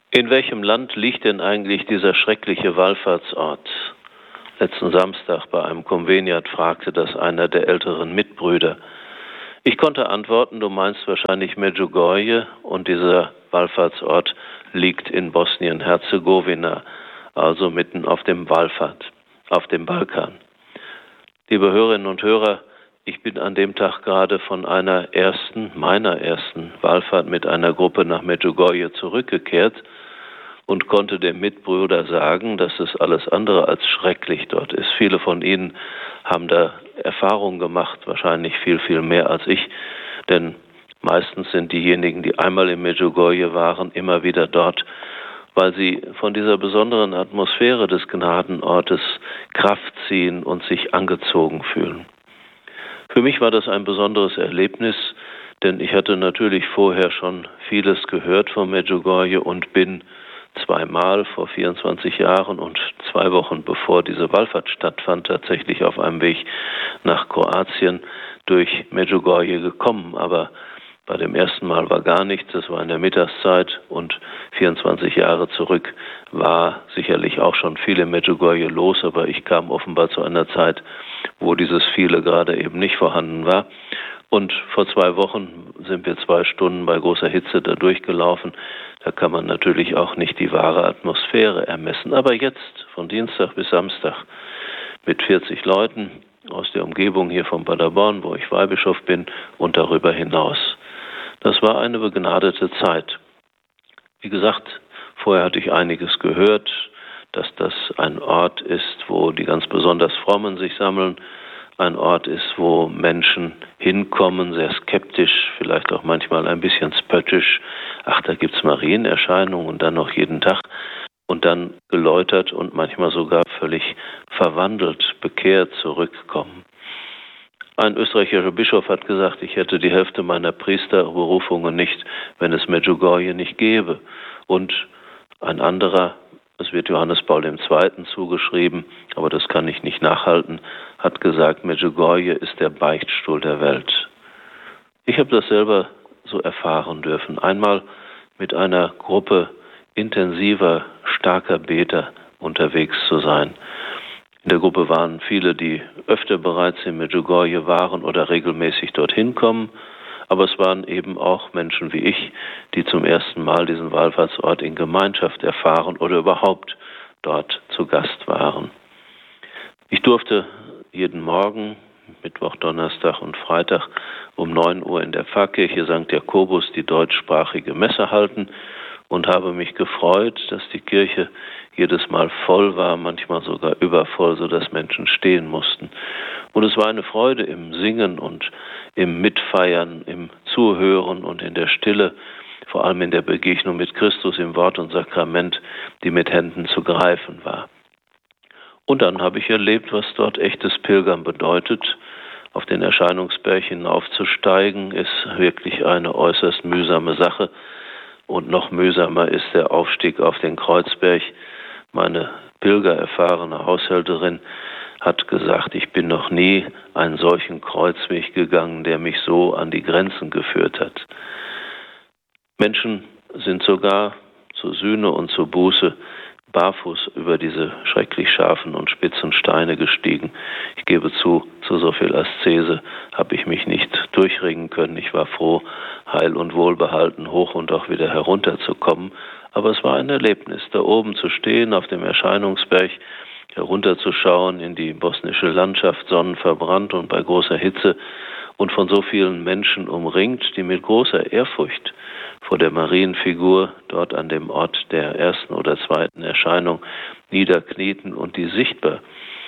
In welchem Land liegt denn eigentlich dieser schreckliche Wallfahrtsort? Letzten Samstag bei einem Konveniat fragte das einer der älteren Mitbrüder. Ich konnte antworten, du meinst wahrscheinlich Medjugorje, und dieser Wallfahrtsort liegt in Bosnien-Herzegowina, also mitten auf dem Wallfahrt, auf dem Balkan. Liebe Hörerinnen und Hörer, ich bin an dem Tag gerade von meiner ersten Wallfahrt mit einer Gruppe nach Medjugorje zurückgekehrt und konnte dem Mitbrüder sagen, dass es alles andere als schrecklich dort ist. Viele von Ihnen haben da Erfahrungen gemacht, wahrscheinlich viel, viel mehr als ich, denn meistens sind diejenigen, die einmal in Medjugorje waren, immer wieder dort, weil sie von dieser besonderen Atmosphäre des Gnadenortes Kraft ziehen und sich angezogen fühlen. Für mich war das ein besonderes Erlebnis, denn ich hatte natürlich vorher schon vieles gehört von Medjugorje und bin zweimal vor 24 Jahren und 2 Wochen bevor diese Wallfahrt stattfand, tatsächlich auf einem Weg nach Kroatien durch Medjugorje gekommen. Aber bei dem ersten Mal war gar nichts, das war in der Mittagszeit, und 24 Jahre zurück war sicherlich auch schon viel in Medjugorje los, aber ich kam offenbar zu einer Zeit, wo dieses viele gerade eben nicht vorhanden war. Und vor 2 Wochen sind wir 2 Stunden bei großer Hitze da durchgelaufen. Da kann man natürlich auch nicht die wahre Atmosphäre ermessen. Aber jetzt, von Dienstag bis Samstag, mit 40 Leuten aus der Umgebung hier von Paderborn, wo ich Weihbischof bin, und darüber hinaus. Das war eine begnadete Zeit. Wie gesagt, vorher hatte ich einiges gehört, dass das ein Ort ist, wo die ganz besonders Frommen sich sammeln, ein Ort ist, wo Menschen hinkommen, sehr skeptisch, vielleicht auch manchmal ein bisschen spöttisch. Ach, da gibt's Marienerscheinungen und dann noch jeden Tag. Und dann geläutert und manchmal sogar völlig verwandelt, bekehrt zurückkommen. Ein österreichischer Bischof hat gesagt, ich hätte die Hälfte meiner Priesterberufungen nicht, wenn es Medjugorje nicht gäbe. Und ein anderer, es wird Johannes Paul II. Zugeschrieben, aber das kann ich nicht nachhalten, hat gesagt, Medjugorje ist der Beichtstuhl der Welt. Ich habe das selber so erfahren dürfen. Einmal mit einer Gruppe intensiver, starker Beter unterwegs zu sein. In der Gruppe waren viele, die öfter bereits in Medjugorje waren oder regelmäßig dorthin kommen. Aber es waren eben auch Menschen wie ich, die zum ersten Mal diesen Wallfahrtsort in Gemeinschaft erfahren oder überhaupt dort zu Gast waren. Ich durfte jeden Morgen, Mittwoch, Donnerstag und Freitag um 9 Uhr in der Pfarrkirche St. Jakobus die deutschsprachige Messe halten und habe mich gefreut, dass die Kirche jedes Mal voll war, manchmal sogar übervoll, sodass Menschen stehen mussten. Und es war eine Freude im Singen und im Mitfeiern, im Zuhören und in der Stille, vor allem in der Begegnung mit Christus im Wort und Sakrament, die mit Händen zu greifen war. Und dann habe ich erlebt, was dort echtes Pilgern bedeutet. Auf den Erscheinungsberg hinaufzusteigen, ist wirklich eine äußerst mühsame Sache. Und noch mühsamer ist der Aufstieg auf den Kreuzberg. Meine pilgererfahrene Haushälterin hat gesagt, ich bin noch nie einen solchen Kreuzweg gegangen, der mich so an die Grenzen geführt hat. Menschen sind sogar zur Sühne und zur Buße barfuß über diese schrecklich scharfen und spitzen Steine gestiegen. Ich gebe zu so viel Aszese habe ich mich nicht durchringen können. Ich war froh, heil und wohlbehalten hoch und auch wieder herunterzukommen. Aber es war ein Erlebnis, da oben zu stehen, auf dem Erscheinungsberg, herunterzuschauen in die bosnische Landschaft, sonnenverbrannt und bei großer Hitze und von so vielen Menschen umringt, die mit großer Ehrfurcht vor der Marienfigur dort an dem Ort der ersten oder zweiten Erscheinung niederknieten und die sichtbar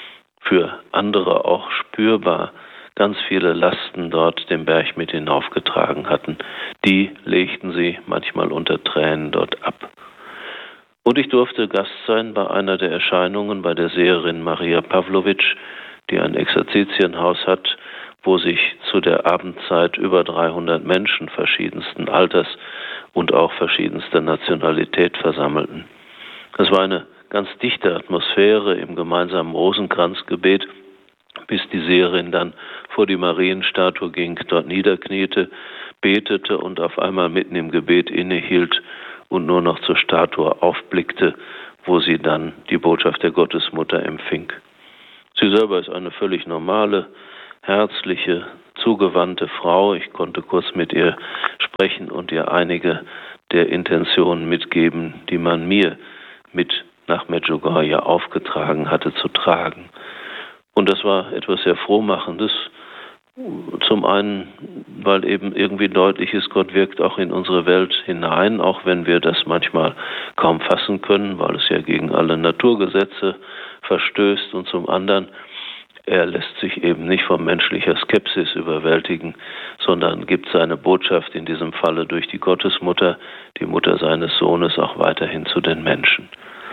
für andere auch spürbar ganz viele Lasten dort den Berg mit hinaufgetragen hatten. Die legten sie manchmal unter Tränen dort ab. Und ich durfte Gast sein bei einer der Erscheinungen, bei der Seherin Maria Pavlovic, die ein Exerzitienhaus hat, wo sich zu der Abendzeit über 300 Menschen verschiedensten Alters und auch verschiedenster Nationalität versammelten. Das war eine ganz dichte Atmosphäre im gemeinsamen Rosenkranzgebet, bis die Seherin dann vor die Marienstatue ging, dort niederkniete, betete und auf einmal mitten im Gebet innehielt und nur noch zur Statue aufblickte, wo sie dann die Botschaft der Gottesmutter empfing. Sie selber ist eine völlig normale, herzliche, zugewandte Frau. Ich konnte kurz mit ihr sprechen und ihr einige der Intentionen mitgeben, die man mir mit nach Medjugorje aufgetragen hatte zu tragen. Und das war etwas sehr Frohmachendes. Zum einen, weil eben irgendwie deutlich ist, Gott wirkt auch in unsere Welt hinein, auch wenn wir das manchmal kaum fassen können, weil es ja gegen alle Naturgesetze verstößt. Und zum anderen, er lässt sich eben nicht von menschlicher Skepsis überwältigen, sondern gibt seine Botschaft in diesem Falle durch die Gottesmutter, die Mutter seines Sohnes, auch weiterhin zu den Menschen.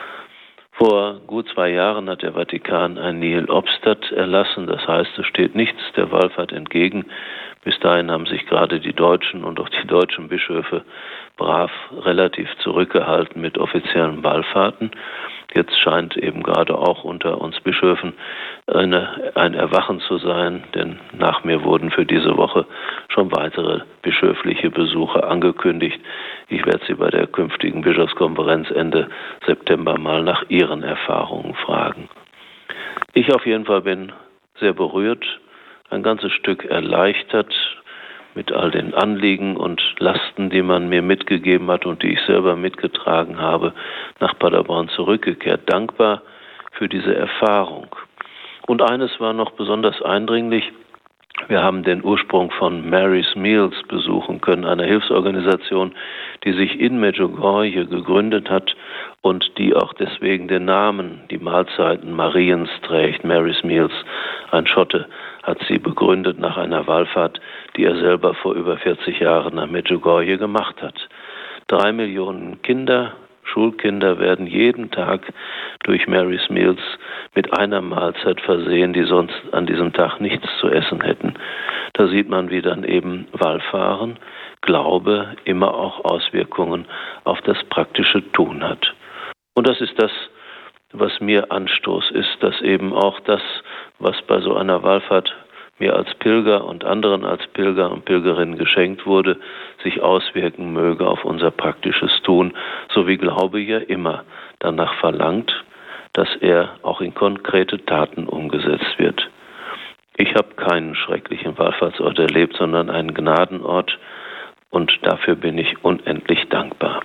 Vor gut 2 Jahren hat der Vatikan ein Nihil obstat erlassen, das heißt, es steht nichts der Wallfahrt entgegen. Bis dahin haben sich gerade die Deutschen und auch die deutschen Bischöfe brav relativ zurückgehalten mit offiziellen Wallfahrten. Jetzt scheint eben gerade auch unter uns Bischöfen ein Erwachen zu sein, denn nach mir wurden für diese Woche schon weitere bischöfliche Besuche angekündigt. Ich werde Sie bei der künftigen Bischofskonferenz Ende September mal nach Ihren Erfahrungen fragen. Ich auf jeden Fall bin sehr berührt, ein ganzes Stück erleichtert mit all den Anliegen und Lasten, die man mir mitgegeben hat und die ich selber mitgetragen habe, nach Paderborn zurückgekehrt. Dankbar für diese Erfahrung. Und eines war noch besonders eindringlich. Wir haben den Ursprung von Mary's Meals besuchen können, einer Hilfsorganisation, die sich in Medjugorje gegründet hat und die auch deswegen den Namen, die Mahlzeiten Mariens trägt. Mary's Meals, ein Schotte, hat sie begründet nach einer Wallfahrt, die er selber vor über 40 Jahren nach Medjugorje gemacht hat. 3 Millionen Kinder, Schulkinder werden jeden Tag durch Mary's Meals mit einer Mahlzeit versehen, die sonst an diesem Tag nichts zu essen hätten. Da sieht man, wie dann eben Wallfahren, Glaube immer auch Auswirkungen auf das praktische Tun hat. Und das ist das, was mir Anstoß ist, dass eben auch das, was bei so einer Wallfahrt mir als Pilger und anderen als Pilger und Pilgerinnen geschenkt wurde, sich auswirken möge auf unser praktisches Tun, so wie Glaube ja immer danach verlangt, dass er auch in konkrete Taten umgesetzt wird. Ich habe keinen schrecklichen Wallfahrtsort erlebt, sondern einen Gnadenort, und dafür bin ich unendlich dankbar.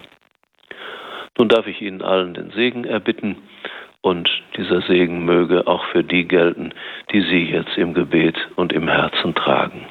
Nun darf ich Ihnen allen den Segen erbitten, und dieser Segen möge auch für die gelten, die Sie jetzt im Gebet und im Herzen tragen.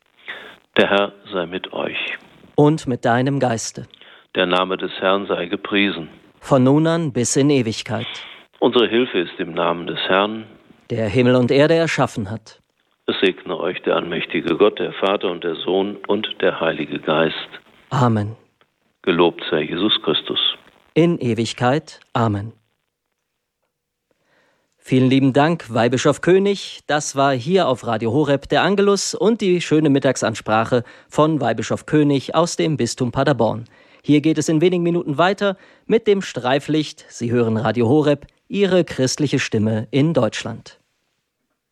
Der Herr sei mit euch. Und mit deinem Geiste. Der Name des Herrn sei gepriesen. Von nun an bis in Ewigkeit. Unsere Hilfe ist im Namen des Herrn, der Himmel und Erde erschaffen hat. Es segne euch der allmächtige Gott, der Vater und der Sohn und der Heilige Geist. Amen. Gelobt sei Jesus Christus. In Ewigkeit. Amen. Vielen lieben Dank, Weihbischof König. Das war hier auf Radio Horeb der Angelus und die schöne Mittagsansprache von Weihbischof König aus dem Bistum Paderborn. Hier geht es in wenigen Minuten weiter mit dem Streiflicht. Sie hören Radio Horeb, Ihre christliche Stimme in Deutschland.